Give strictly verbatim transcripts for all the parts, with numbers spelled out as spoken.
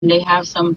They have some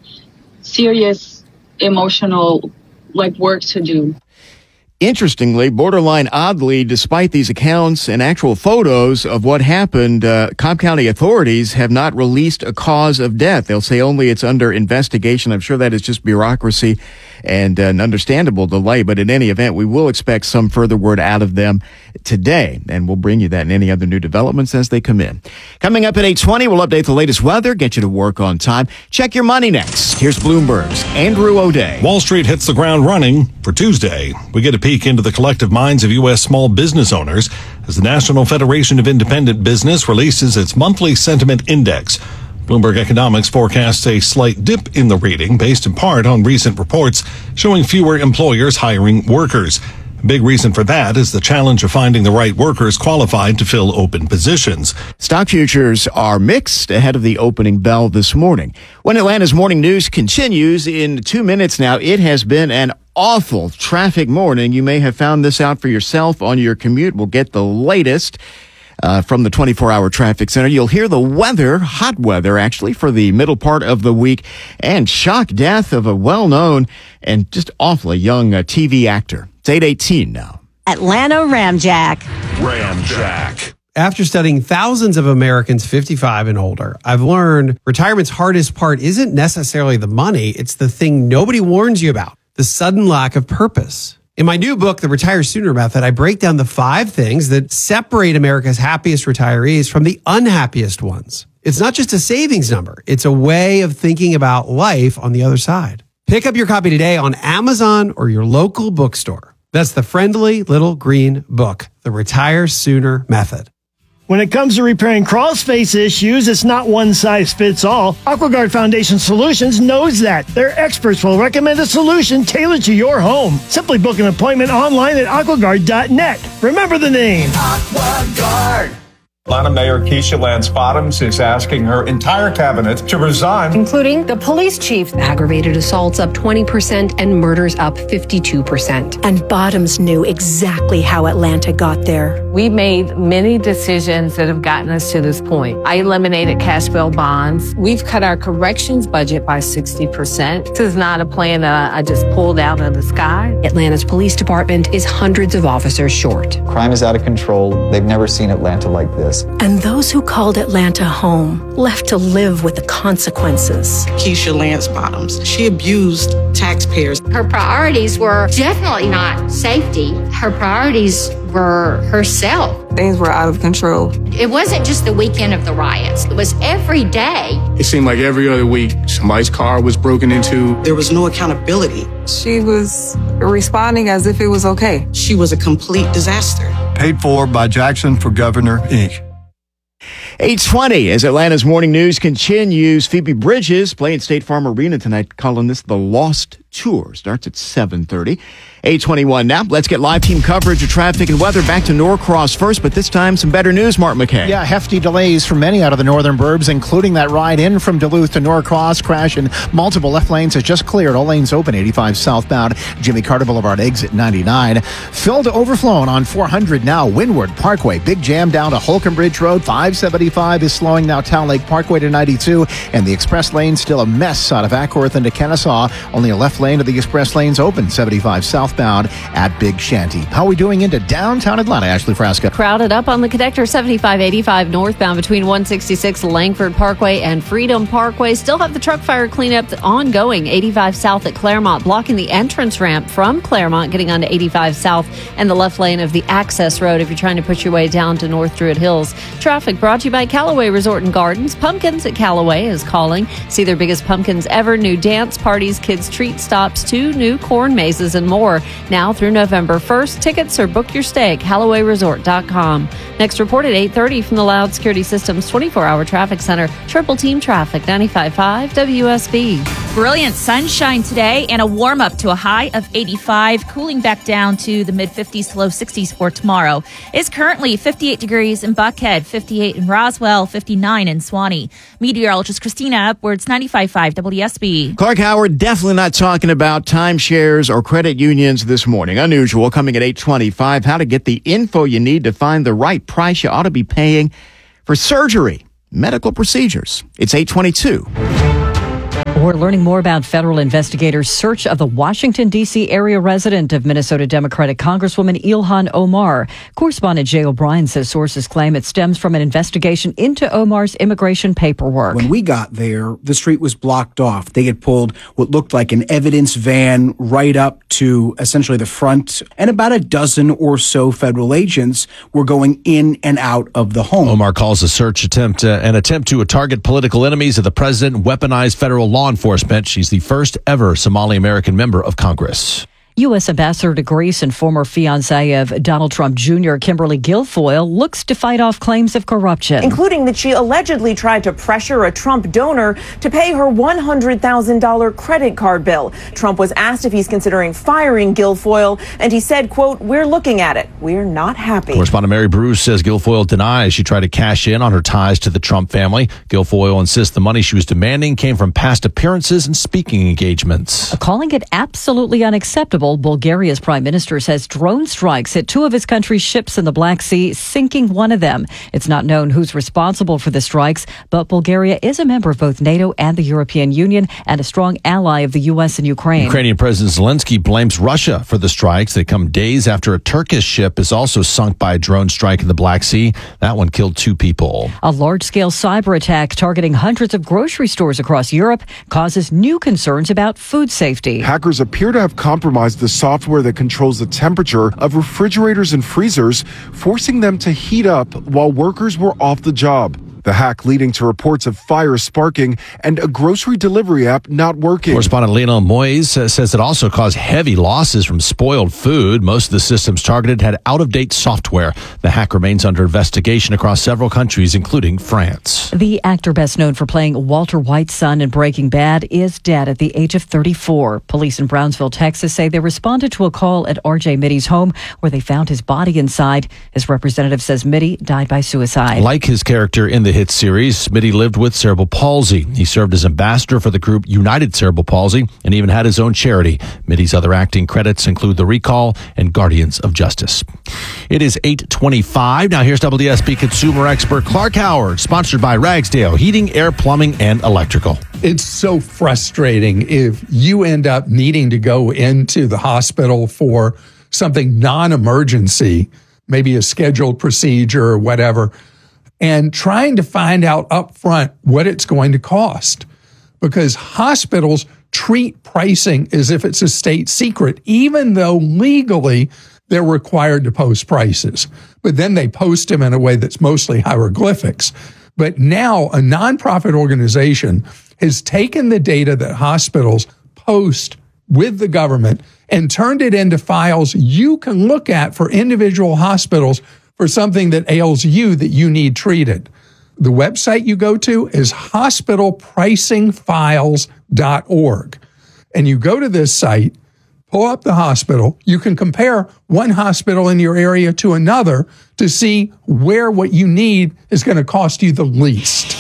serious emotional like work to do. Interestingly, borderline oddly, despite these accounts and actual photos of what happened, uh, Cobb County authorities have not released a cause of death. They'll say only it's under investigation. I'm sure that is just bureaucracy and an understandable delay. But in any event, we will expect some further word out of them today. And we'll bring you that and any other new developments as they come in. Coming up at eight twenty, we'll update the latest weather, get you to work on time. Check your money next. Here's Bloomberg's Andrew O'Day. Wall Street hits the ground running for Tuesday. We get a peek into the collective minds of U S small business owners as the National Federation of Independent Business releases its monthly sentiment index. Bloomberg Economics forecasts a slight dip in the reading based in part on recent reports showing fewer employers hiring workers. A big reason for that is the challenge of finding the right workers qualified to fill open positions. Stock futures are mixed ahead of the opening bell this morning. When Atlanta's morning news continues in two minutes now, it has been an awful traffic morning. You may have found this out for yourself on your commute. We'll get the latest uh, from the twenty-four hour traffic center. You'll hear the weather, hot weather actually, for the middle part of the week, and shock death of a well-known and just awfully young uh, T V actor. It's eight eighteen now. Atlanta Ramjack. Ramjack. After studying thousands of Americans fifty-five and older, I've learned retirement's hardest part isn't necessarily the money. It's the thing nobody warns you about, the sudden lack of purpose. In my new book, The Retire Sooner Method, I break down the five things that separate America's happiest retirees from the unhappiest ones. It's not just a savings number. It's a way of thinking about life on the other side. Pick up your copy today on Amazon or your local bookstore. That's the friendly little green book, The Retire Sooner Method. When it comes to repairing crawl space issues, it's not one size fits all. AquaGuard Foundation Solutions knows that. Their experts will recommend a solution tailored to your home. Simply book an appointment online at aquaguard dot net. Remember the name. AquaGuard. Atlanta Mayor Keisha Lance Bottoms is asking her entire cabinet to resign, including the police chief. Aggravated assaults up twenty percent and murders up fifty-two percent. And Bottoms knew exactly how Atlanta got there. We made many decisions that have gotten us to this point. I eliminated cash bail bonds. We've cut our corrections budget by sixty percent. This is not a plan that I just pulled out of the sky. Atlanta's police department is hundreds of officers short. Crime is out of control. They've never seen Atlanta like this. And those who called Atlanta home left to live with the consequences. Keisha Lance Bottoms, she abused taxpayers. Her priorities were definitely not safety. Her priorities were herself. Things were out of control. It wasn't just the weekend of the riots. It was every day. It seemed like every other week, somebody's car was broken into. There was no accountability. She was responding as if it was okay. She was a complete disaster. Paid for by Jackson for Governor, Incorporated. eight twenty as Atlanta's morning news continues. Phoebe Bridges playing State Farm Arena tonight, calling this the Lost Tour. Starts at seven thirty. eight twenty-one now. Let's get live team coverage of traffic and weather. Back to Norcross first, but this time some better news, Mark McKay. Yeah, hefty delays for many out of the northern burbs, including that ride in from Duluth to Norcross. Crash in multiple left lanes has just cleared. All lanes open. eighty-five southbound. Jimmy Carter Boulevard exit ninety-nine. Filled to overflowing on four hundred now. Windward Parkway. Big jam down to Holcomb Bridge Road. five seventy-five is slowing now. Town Lake Parkway to ninety-two. And the express lane still a mess out of Ackworth into Kennesaw. Only a left lane of the express lanes open. seventy-five southbound at Big Shanty. How are we doing into downtown Atlanta, Ashley Frasca? Crowded up on the connector seventy-five eighty-five northbound between one sixty-six Langford Parkway and Freedom Parkway. Still have the truck fire cleanup ongoing. eighty-five south at Claremont, blocking the entrance ramp from Claremont, getting onto eighty-five south and the left lane of the access road if you're trying to push your way down to North Druid Hills. Traffic brought to you by Callaway Resort and Gardens. Pumpkins at Callaway is calling. See their biggest pumpkins ever. New dance parties, kids treat stops, two new corn mazes, and more. Now through November first. Tickets or book your stay at Callaway Resort dot com. Next report at eight thirty from the Loud Security Systems twenty-four hour Traffic Center. Triple Team Traffic, ninety-five point five W S B. Brilliant sunshine today and a warm up to a high of eighty-five, cooling back down to the mid fifties to low sixties for tomorrow. It's currently fifty-eight degrees in Buckhead, fifty-eight in Roswell, fifty-nine in Swanee. Meteorologist Christina Upwards, ninety-five point five W S B. Clark Howard definitely not talking about timeshares or credit unions this morning. Unusual, coming at eight twenty-five. How to get the info you need to find the right price you ought to be paying for surgery, medical procedures. It's eight twenty-two. We're learning more about federal investigators' search of the Washington, D C area resident of Minnesota Democratic Congresswoman Ilhan Omar. Correspondent Jay O'Brien says sources claim it stems from an investigation into Omar's immigration paperwork. When we got there, the street was blocked off. They had pulled what looked like an evidence van right up to essentially the front, and about a dozen or so federal agents were going in and out of the home. Omar calls the search attempt uh, an attempt to target political enemies of the president, weaponize federal law enforcement. She's the first ever Somali American member of Congress. U S. Ambassador to Greece and former fiancée of Donald Trump Junior Kimberly Guilfoyle looks to fight off claims of corruption, including that she allegedly tried to pressure a Trump donor to pay her one hundred thousand dollars credit card bill. Trump was asked if he's considering firing Guilfoyle, and he said, quote, "We're looking at it. We're not happy." Correspondent Mary Bruce says Guilfoyle denies she tried to cash in on her ties to the Trump family. Guilfoyle insists the money she was demanding came from past appearances and speaking engagements. Calling it absolutely unacceptable, Bulgaria's prime minister says drone strikes hit two of his country's ships in the Black Sea, sinking one of them. It's not known who's responsible for the strikes, but Bulgaria is a member of both NATO and the European Union and a strong ally of the U S and Ukraine. Ukrainian President Zelensky blames Russia for the strikes. They come days after a Turkish ship is also sunk by a drone strike in the Black Sea. That one killed two people. A large-scale cyber attack targeting hundreds of grocery stores across Europe causes new concerns about food safety. Hackers appear to have compromised the software that controls the temperature of refrigerators and freezers, forcing them to heat up while workers were off the job. The hack leading to reports of fires sparking and a grocery delivery app not working. Correspondent Lionel Moyes says it also caused heavy losses from spoiled food. Most of the systems targeted had out-of-date software. The hack remains under investigation across several countries, including France. The actor best known for playing Walter White's son in Breaking Bad is dead at the age of thirty-four. Police in Brownsville, Texas say they responded to a call at R J Mitty's home where they found his body inside. His representative says Mitty died by suicide. Like his character in the hit series, Mitty lived with cerebral palsy. He served as ambassador for the group United Cerebral Palsy and even had his own charity. Mitty's other acting credits include The Recall and Guardians of Justice. It is eight twenty-five. Now here's W S B consumer expert Clark Howard, sponsored by Ragsdale Heating, Air, Plumbing, and Electrical. It's so frustrating if you end up needing to go into the hospital for something non-emergency, maybe a scheduled procedure or whatever, and trying to find out up front what it's going to cost. Because hospitals treat pricing as if it's a state secret, even though legally they're required to post prices. But then they post them in a way that's mostly hieroglyphics. But now a nonprofit organization has taken the data that hospitals post with the government and turned it into files you can look at for individual hospitals for something that ails you that you need treated. The website you go to is hospital pricing files dot org. And you go to this site, pull up the hospital. You can compare one hospital in your area to another to see where what you need is going to cost you the least.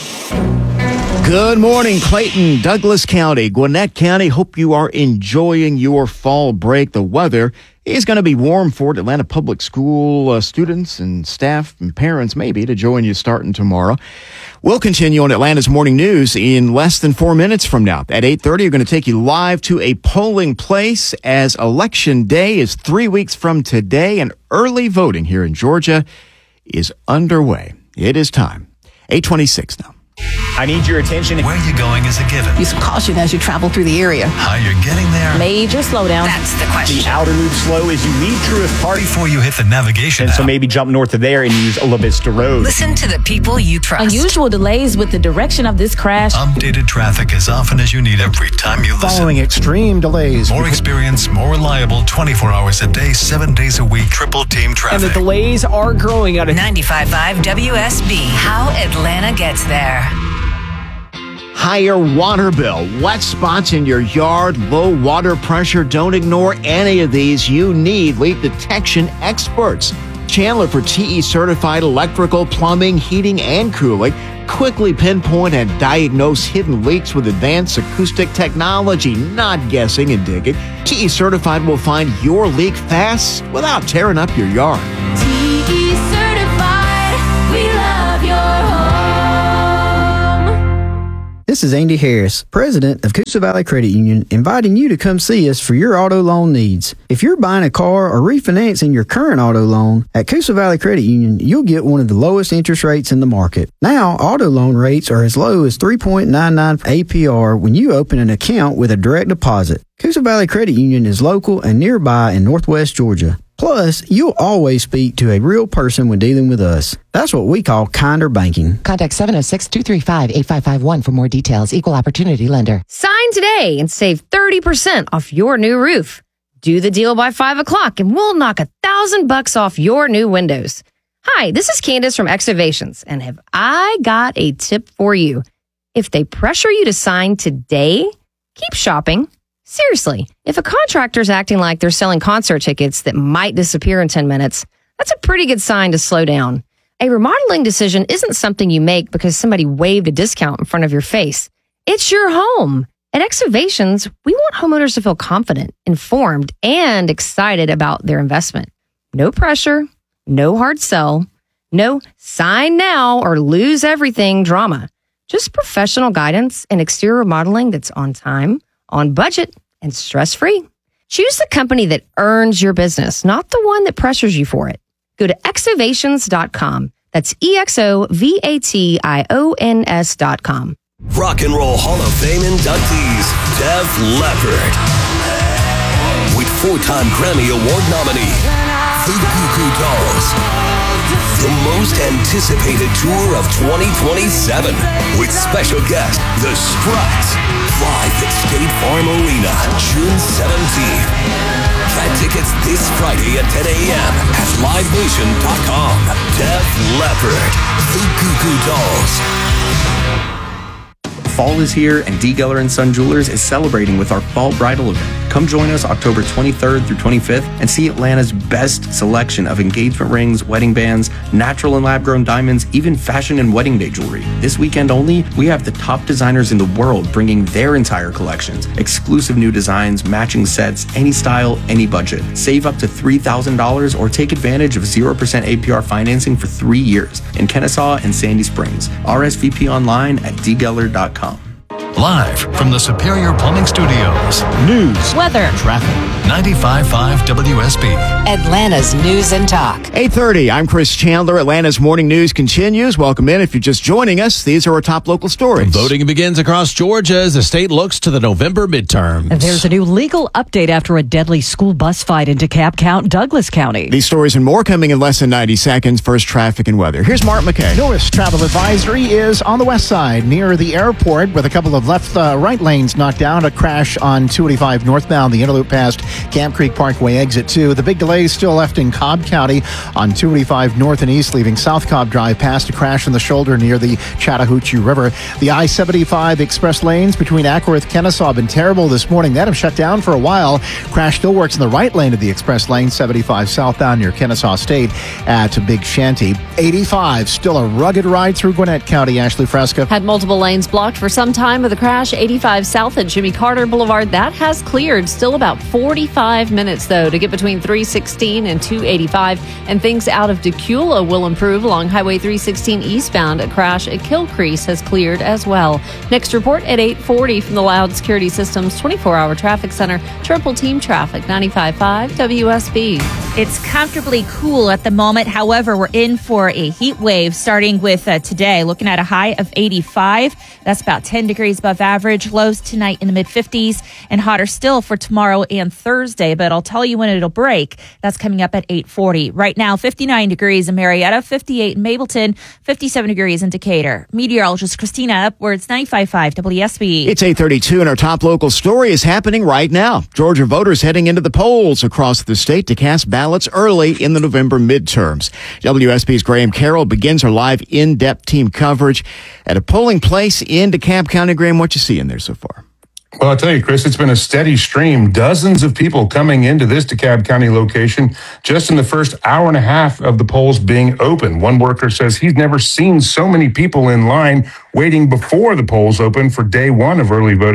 Good morning, Clayton, Douglas County, Gwinnett County. Hope you are enjoying your fall break. The weather is going to be warm for Atlanta Public School uh, students and staff and parents, maybe, to join you starting tomorrow. We'll continue on Atlanta's Morning News in less than four minutes from now. At eight thirty, we're going to take you live to a polling place as Election Day is three weeks from today, and early voting here in Georgia is underway. It is time. eight twenty-six now. I need your attention. Where you're going is a given. Use caution as you travel through the area. How you're getting there. Major slowdown. That's the question. The outer loop slow as you leave Truist Park. Before you hit the navigation And app. so maybe jump north of there and use La Vista Road. Listen to the people you trust. Unusual delays with the direction of this crash. Updated traffic as often as you need every time you listen. Following extreme delays. More experience, more reliable, twenty-four hours a day, seven days a week, triple team traffic. And the delays are growing out of ninety-five point five W S B. How Atlanta gets there. Higher water bill, wet spots in your yard, low water pressure. Don't ignore any of these. You need leak detection experts. Chandler for T E certified electrical, plumbing, heating, and cooling. Quickly pinpoint and diagnose hidden leaks with advanced acoustic technology, not guessing and digging. T E certified will find your leak fast without tearing up your yard. T E certified, we love your home. This is Andy Harris, president of Coosa Valley Credit Union, inviting you to come see us for your auto loan needs. If you're buying a car or refinancing your current auto loan, at Coosa Valley Credit Union, you'll get one of the lowest interest rates in the market. Now, auto loan rates are as low as three point nine nine A P R when you open an account with a direct deposit. Coosa Valley Credit Union is local and nearby in Northwest Georgia. Plus, you'll always speak to a real person when dealing with us. That's what we call kinder banking. Contact seven oh six, two three five, eight five five one for more details. Equal Opportunity Lender. Sign today and save thirty percent off your new roof. Do the deal by five o'clock and we'll knock a thousand bucks off your new windows. Hi, this is Candace from Excavations, and have I got a tip for you. If they pressure you to sign today, keep shopping. Seriously, if a contractor's acting like they're selling concert tickets that might disappear in ten minutes, that's a pretty good sign to slow down. A remodeling decision isn't something you make because somebody waved a discount in front of your face. It's your home. At Excavations, we want homeowners to feel confident, informed, and excited about their investment. No pressure, no hard sell, no sign now or lose everything drama. Just professional guidance and exterior remodeling that's on time, on budget, and stress-free. Choose the company that earns your business, not the one that pressures you for it. Go to excavations dot com. That's E X O V A T I O N S dot com. Rock and Roll Hall of Fame inductees, Def Leppard. With four-time Grammy Award nominee, The Goo Goo Dolls. The most anticipated tour of twenty twenty-seven with special guest, The Struts, live at State Farm Arena, June seventeenth. Get tickets this Friday at ten a.m. at live nation dot com. Def Leppard, The Goo Goo Dolls. Fall is here, and D. Geller and Son Jewelers is celebrating with our fall bridal event. Come join us October twenty-third through twenty-fifth and see Atlanta's best selection of engagement rings, wedding bands, natural and lab-grown diamonds, even fashion and wedding day jewelry. This weekend only, we have the top designers in the world bringing their entire collections. Exclusive new designs, matching sets, any style, any budget. Save up to three thousand dollars or take advantage of zero percent A P R financing for three years in Kennesaw and Sandy Springs. R S V P online at d geller dot com. Live from the Superior Plumbing Studios. News, weather, traffic. ninety-five point five W S B. Atlanta's News and Talk. eight thirty, I'm Chris Chandler. Atlanta's morning news continues. Welcome in. If you're just joining us, these are our top local stories. Voting begins across Georgia as the state looks to the November midterms. And there's a new legal update after a deadly school bus fight in DeKalb County, Douglas County. These stories and more coming in less than ninety seconds. First, traffic and weather. Here's Mark McKay. Newest travel advisory is on the west side near the airport with a couple of left uh, right lanes knocked down. A crash on two eighty-five northbound, the interloop past Camp Creek Parkway exit two. The big delay is still left in Cobb County on two eighty-five north and east, leaving South Cobb Drive past a crash on the shoulder near the Chattahoochee River. The I seventy-five express lanes between Ackworth, Kennesaw have been terrible this morning. That have shut down for a while. Crash still works in the right lane of the express lane, seventy-five southbound near Kennesaw State at Big Shanty. eighty-five, still a rugged ride through Gwinnett County. Ashley Fresca. Had multiple lanes blocked for some time with the crash. eighty-five south at Jimmy Carter Boulevard. That has cleared. Still about forty-five minutes, though, to get between three sixteen and two eighty-five. And things out of Decula will improve along Highway three sixteen eastbound. A crash at Kilcrease has cleared as well. Next report at eight forty from the Loud Security Systems twenty-four hour Traffic Center. Triple Team Traffic, ninety-five point five W S B. It's comfortably cool at the moment. However, we're in for a heat wave starting with uh, today, looking at a high of eighty-five. That's about ten degrees above average. Lows tonight in the mid fifties and hotter still for tomorrow and Thursday. But I'll tell you when it'll break. That's coming up at eight forty. Right now, fifty-nine degrees in Marietta, fifty-eight in Mableton, fifty-seven degrees in Decatur. Meteorologist Christina Upwards, ninety-five point five W S B. It's eight thirty-two and our top local story is happening right now. Georgia voters heading into the polls across the state to cast ballots early in the November midterms. W S B's Graham Carroll begins her live in-depth team coverage at a polling place in DeKalb County. Graham, what you see in there so far? Well, I'll tell you, Chris, it's been a steady stream. Dozens of people coming into this DeKalb County location just in the first hour and a half of the polls being open. One worker says he's never seen so many people in line waiting before the polls open for day one of early voting.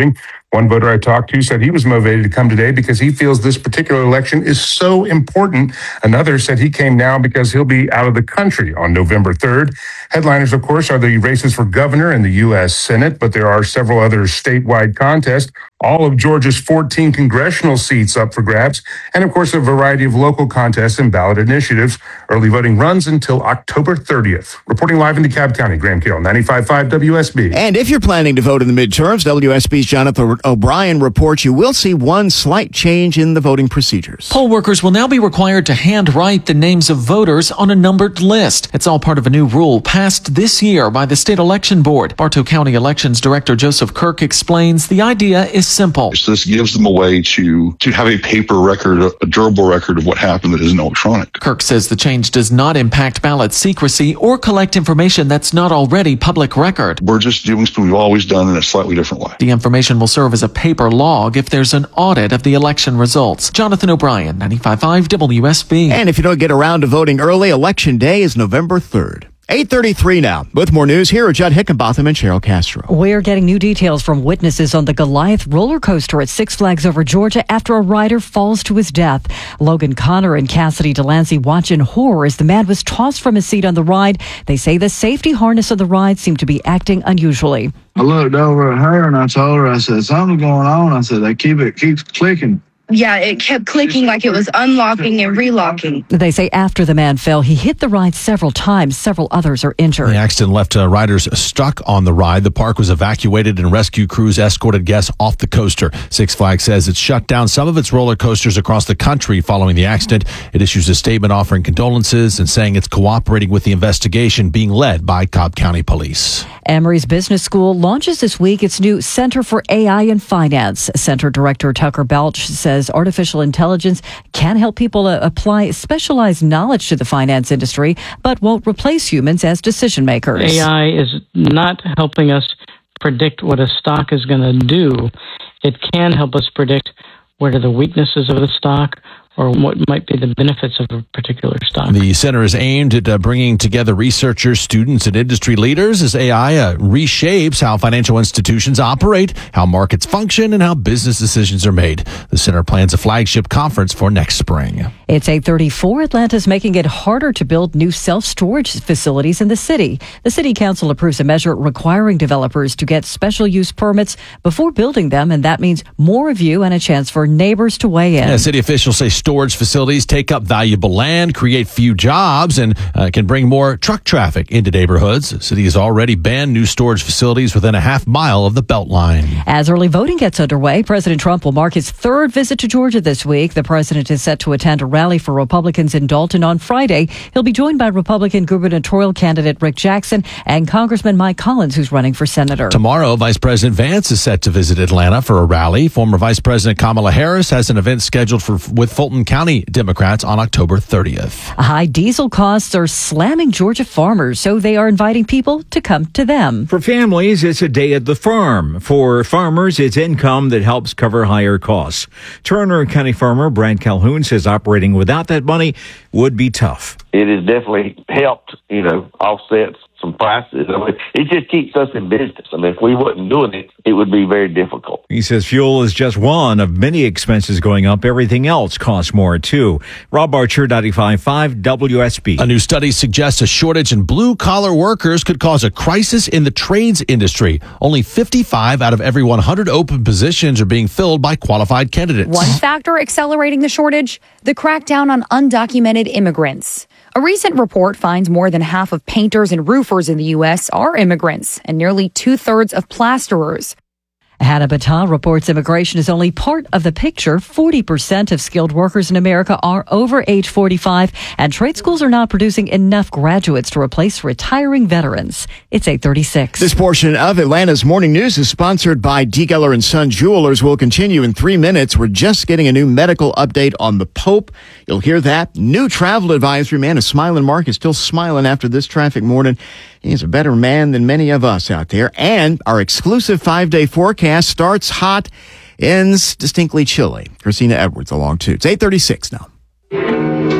One voter I talked to said he was motivated to come today because he feels this particular election is so important. Another said he came now because he'll be out of the country on November third. Headliners, of course, are the races for governor and the U S Senate, but there are several other statewide contests. All of Georgia's fourteen congressional seats up for grabs, and of course, a variety of local contests and ballot initiatives. Early voting runs until October thirtieth. Reporting live in DeKalb County, Graham Carroll, ninety-five point five W S B. And if you're planning to vote in the midterms, W S B's Jonathan O'Brien reports you will see one slight change in the voting procedures. Poll workers will now be required to handwrite the names of voters on a numbered list. It's all part of a new rule passed this year by the state election board. Bartow County Elections Director Joseph Kirk explains the idea is simple. So this gives them a way to, to have a paper record, a durable record of what happened that isn't electronic. Kirk says the change does not impact ballot secrecy or collect information that's not already public record. We're just doing what we've always done in a slightly different way. The information will serve as a paper log if there's an audit of the election results. Jonathan O'Brien, ninety-five point five W S B. And if you don't get around to voting early, Election Day is November third. eight thirty-three now. With more news, here are Judd Hickenbotham and Cheryl Castro. We're getting new details from witnesses on the Goliath roller coaster at Six Flags Over Georgia after a rider falls to his death. Logan Connor and Cassidy Delancey watch in horror as the man was tossed from his seat on the ride. They say the safety harness of the ride seemed to be acting unusually. I looked over at her and I told her, I said, something's going on. I said, they keep it keeps clicking. Yeah, it kept clicking like it was unlocking and relocking. They say after the man fell, he hit the ride several times. Several others are injured. The accident left uh, riders stuck on the ride. The park was evacuated and rescue crews escorted guests off the coaster. Six Flags says it's shut down some of its roller coasters across the country following the accident. It issues a statement offering condolences and saying it's cooperating with the investigation being led by Cobb County Police. Emory's Business School launches this week its new Center for A I and Finance. Center Director Tucker Belch says artificial intelligence can help people uh, apply specialized knowledge to the finance industry, but won't replace humans as decision makers. A I is not helping us predict what a stock is going to do. It can help us predict what are the weaknesses of the stock or what might be the benefits of a particular stock. The center is aimed at uh, bringing together researchers, students, and industry leaders as A I uh, reshapes how financial institutions operate, how markets function, and how business decisions are made. The center plans a flagship conference for next spring. It's eight thirty-four. Atlanta's making it harder to build new self-storage facilities in the city. The city council approves a measure requiring developers to get special use permits before building them, and that means more review and a chance for neighbors to weigh in. Yeah, city officials say storage facilities take up valuable land, create few jobs, and uh, can bring more truck traffic into neighborhoods. The city has already banned new storage facilities within a half mile of the Beltline. As early voting gets underway, President Trump will mark his third visit to Georgia this week. The president is set to attend a rally for Republicans in Dalton on Friday. He'll be joined by Republican gubernatorial candidate Rick Jackson and Congressman Mike Collins, who's running for senator. Tomorrow, Vice President Vance is set to visit Atlanta for a rally. Former Vice President Kamala Harris has an event scheduled for with Fulton County Democrats on October thirtieth. High diesel costs are slamming Georgia farmers, so they are inviting people to come to them. For families, it's a day at the farm. For farmers, it's income that helps cover higher costs. Turner County farmer Brad Calhoun says operating without that money would be tough. It has definitely helped, you know, offset some prices. I mean, it just keeps us in business. I mean, if we wasn't doing it, it would be very difficult. He says fuel is just one of many expenses going up. Everything else costs more, too. Rob Archer, ninety-five point five W S B. A new study suggests a shortage in blue-collar workers could cause a crisis in the trades industry. Only fifty-five out of every one hundred open positions are being filled by qualified candidates. One factor accelerating the shortage, the crackdown on undocumented immigrants. A recent report finds more than half of painters and roofers in the U S are immigrants, and nearly two-thirds of plasterers. Hannah Battah reports immigration is only part of the picture. forty percent of skilled workers in America are over age forty-five, and trade schools are not producing enough graduates to replace retiring veterans. It's eight thirty-six. This portion of Atlanta's Morning News is sponsored by D. Geller and Son Jewelers. Will continue in three minutes. We're just getting a new medical update on the Pope. You'll hear that. New travel advisory. Man, a smiling Mark is still smiling after this traffic morning. He's a better man than many of us out there. And our exclusive five-day forecast starts hot, ends distinctly chilly. Christina Edwards along too. It's eight thirty-six now.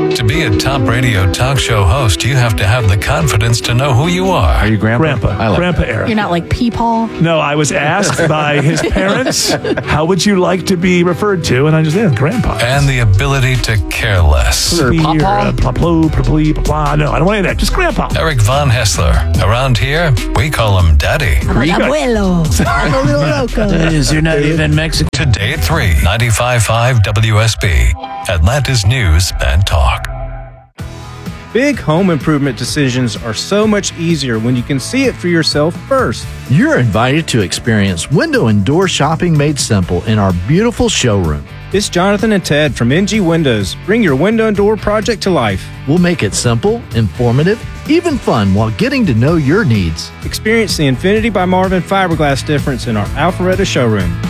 To be a top radio talk show host, you have to have the confidence to know who you are. Are you Grandpa? Grandpa. I like Grandpa that. era. You're not like Peepaw? No, I was asked by his parents, how would you like to be referred to? And I just said, Grandpa. And the ability to care less. Or uh, pla-plo, pla-plee, pla-pla. No, I don't want any of that. Just Grandpa. Eric Von Hessler. Around here, we call him Daddy. Abuelo. I'm a little loco. You're not even Mexican. Today at three, ninety-five point five W S B. Atlanta's News and Talk. Big home improvement decisions are so much easier when you can see it for yourself first. You're invited to experience window and door shopping made simple in our beautiful showroom. It's Jonathan and Ted from N G Windows. Bring your window and door project to life. We'll make it simple, informative, even fun while getting to know your needs. Experience the Infinity by Marvin fiberglass difference in our Alpharetta showroom.